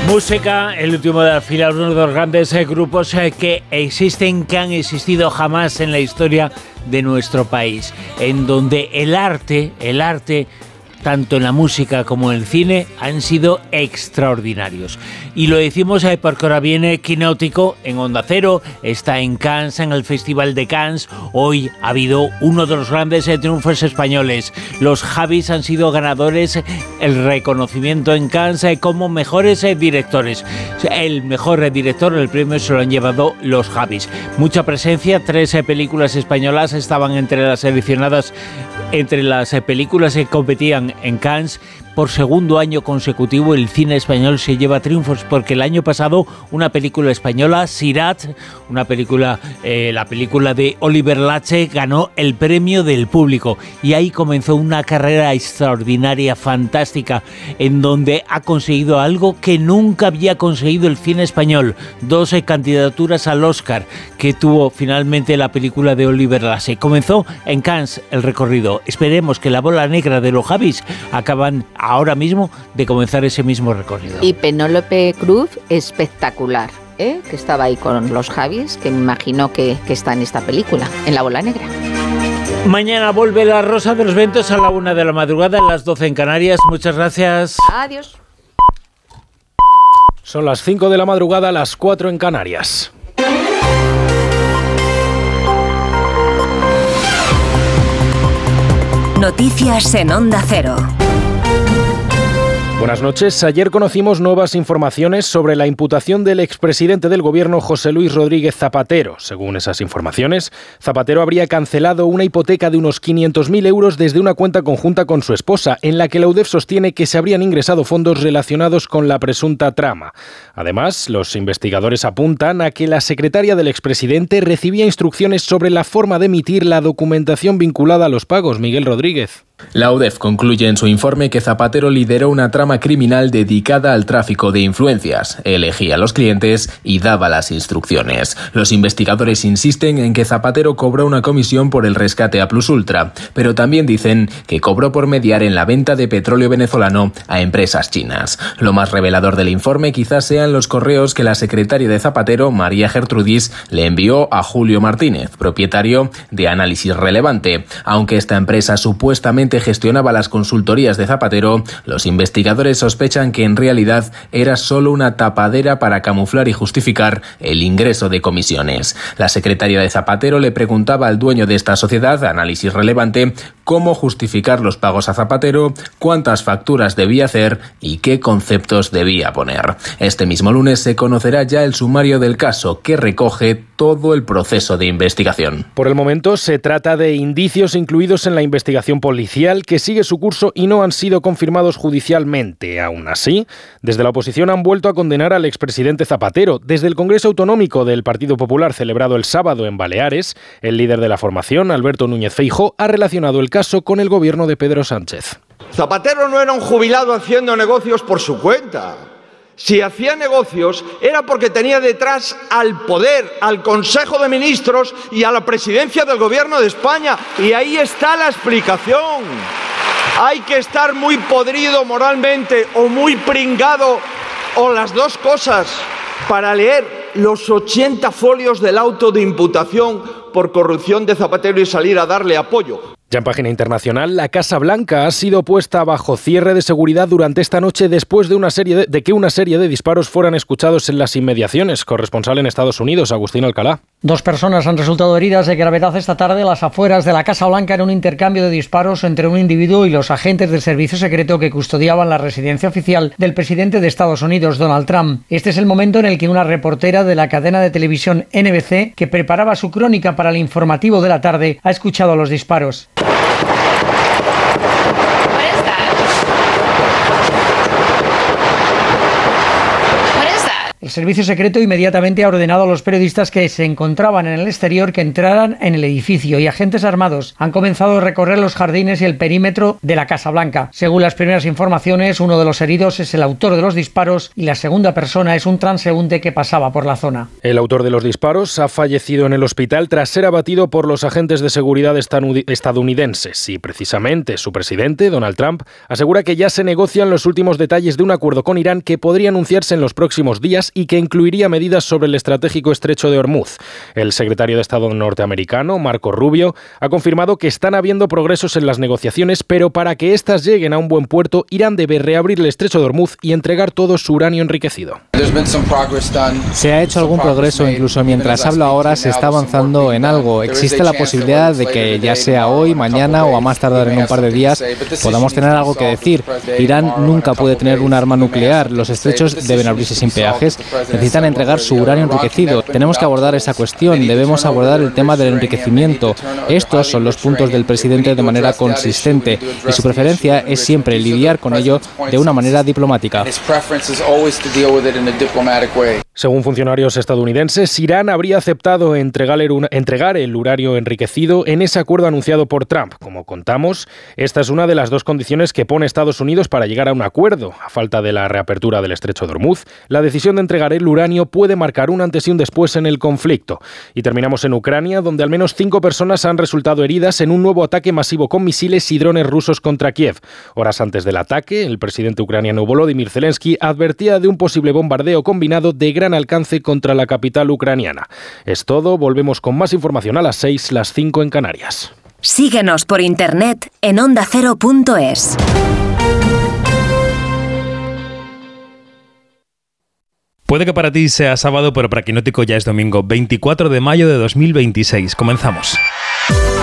Música, el último de la fila, uno de los grandes grupos que existen, que han existido jamás en la historia de nuestro país, en donde el arte, tanto en la música como en el cine, han sido extraordinarios. Y lo decimos porque ahora viene Quinótico en Onda Cero, está en Cannes, en el Festival de Cannes. Hoy ha habido uno de los grandes triunfos españoles. Los Javis han sido ganadores, el reconocimiento en Cannes como mejores directores. El mejor director, el premio se lo han llevado los Javis. Mucha presencia, 3 películas españolas estaban entre las seleccionadas, entre las películas que competían en Cannes. Por segundo año consecutivo el cine español se lleva triunfos, porque el año pasado una película española, Sirat, la película de Oliver Lache, ganó el premio del público, y ahí comenzó una carrera extraordinaria, fantástica, en donde ha conseguido algo que nunca había conseguido el cine español: 12 candidaturas al Oscar que tuvo finalmente la película de Oliver Lache. Comenzó en Cannes el recorrido. Esperemos que la bola negra de los Javis acaban ahora mismo de comenzar ese mismo recorrido. Y Penélope Cruz, espectacular, que estaba ahí con los Javis, que me imagino que está en esta película, en La Bola Negra. Mañana vuelve La Rosa de los Vientos a la 1 de la madrugada, a las 12 en Canarias. Muchas gracias. Adiós. Son las 5 de la madrugada, las 4 en Canarias. Noticias en Onda Cero. Buenas noches. Ayer conocimos nuevas informaciones sobre la imputación del expresidente del Gobierno, José Luis Rodríguez Zapatero. Según esas informaciones, Zapatero habría cancelado una hipoteca de unos 500.000 euros desde una cuenta conjunta con su esposa, en la que la UDEF sostiene que se habrían ingresado fondos relacionados con la presunta trama. Además, los investigadores apuntan a que la secretaria del expresidente recibía instrucciones sobre la forma de emitir la documentación vinculada a los pagos. Miguel Rodríguez. La UDEF concluye en su informe que Zapatero lideró una trama criminal dedicada al tráfico de influencias, elegía a los clientes y daba las instrucciones. Los investigadores insisten en que Zapatero cobró una comisión por el rescate a Plus Ultra, pero también dicen que cobró por mediar en la venta de petróleo venezolano a empresas chinas. Lo más revelador del informe quizás sean los correos que la secretaria de Zapatero, María Gertrudis, le envió a Julio Martínez, propietario de Análisis Relevante. Aunque esta empresa supuestamente gestionaba las consultorías de Zapatero, los investigadores sospechan que en realidad era solo una tapadera para camuflar y justificar el ingreso de comisiones. La secretaria de Zapatero le preguntaba al dueño de esta sociedad, Análisis Relevante, cómo justificar los pagos a Zapatero, cuántas facturas debía hacer y qué conceptos debía poner. Este mismo lunes se conocerá ya el sumario del caso, que recoge todo el proceso de investigación. Por el momento se trata de indicios incluidos en la investigación policial que sigue su curso y no han sido confirmados judicialmente. Aún así, desde la oposición han vuelto a condenar al expresidente Zapatero. Desde el Congreso Autonómico del Partido Popular, celebrado el sábado en Baleares, el líder de la formación, Alberto Núñez Feijóo, ha relacionado el caso con el gobierno de Pedro Sánchez. Zapatero no era un jubilado haciendo negocios por su cuenta. Si hacía negocios era porque tenía detrás al poder, al Consejo de Ministros y a la presidencia del Gobierno de España. Y ahí está la explicación. Hay que estar muy podrido moralmente o muy pringado, o las dos cosas, para leer los 80 folios del auto de imputación por corrupción de Zapatero y salir a darle apoyo. Ya en página internacional, la Casa Blanca ha sido puesta bajo cierre de seguridad durante esta noche después de que una serie de disparos fueran escuchados en las inmediaciones. Corresponsal en Estados Unidos, Agustín Alcalá. 2 personas han resultado heridas de gravedad esta tarde a las afueras de la Casa Blanca en un intercambio de disparos entre un individuo y los agentes del servicio secreto que custodiaban la residencia oficial del presidente de Estados Unidos, Donald Trump. Este es el momento en el que una reportera de la cadena de televisión NBC, que preparaba su crónica para el informativo de la tarde, ha escuchado los disparos. El El servicio secreto inmediatamente ha ordenado a los periodistas que se encontraban en el exterior que entraran en el edificio, y agentes armados han comenzado a recorrer los jardines y el perímetro de la Casa Blanca. Según las primeras informaciones, uno de los heridos es el autor de los disparos y la segunda persona es un transeúnte que pasaba por la zona. El autor de los disparos ha fallecido en el hospital tras ser abatido por los agentes de seguridad estadounidenses, y precisamente su presidente, Donald Trump, asegura que ya se negocian los últimos detalles de un acuerdo con Irán que podría anunciarse en los próximos días y que incluiría medidas sobre el estratégico estrecho de Hormuz. El secretario de Estado norteamericano, Marco Rubio, ha confirmado que están habiendo progresos en las negociaciones, pero para que éstas lleguen a un buen puerto, Irán debe reabrir el estrecho de Hormuz y entregar todo su uranio enriquecido. Se ha hecho algún progreso, incluso mientras hablo ahora se está avanzando en algo. Existe la posibilidad de que ya sea hoy, mañana o a más tardar en un par de días podamos tener algo que decir. Irán nunca puede tener un arma nuclear, los estrechos deben abrirse sin peajes, necesitan entregar su uranio enriquecido. Tenemos que abordar esa cuestión, debemos abordar el tema del enriquecimiento. Estos son los puntos del presidente de manera consistente y su preferencia es siempre lidiar con ello de una manera diplomática. Según funcionarios estadounidenses, Irán habría aceptado entregar el uranio enriquecido en ese acuerdo anunciado por Trump. Como contamos, esta es una de las dos condiciones que pone Estados Unidos para llegar a un acuerdo. A falta de la reapertura del estrecho de Hormuz, la decisión de entregar el uranio puede marcar un antes y un después en el conflicto. Y terminamos en Ucrania, donde al menos 5 personas han resultado heridas en un nuevo ataque masivo con misiles y drones rusos contra Kiev. Horas antes del ataque, el presidente ucraniano Volodymyr Zelensky advertía de un posible bombardeo combinado de gran alcance contra la capital ucraniana. Es todo, volvemos con más información a las 6, las 5 en Canarias. Síguenos por internet en ondacero.es. Puede que para ti sea sábado, pero para Quinótico ya es domingo, 24 de mayo de 2026. Comenzamos.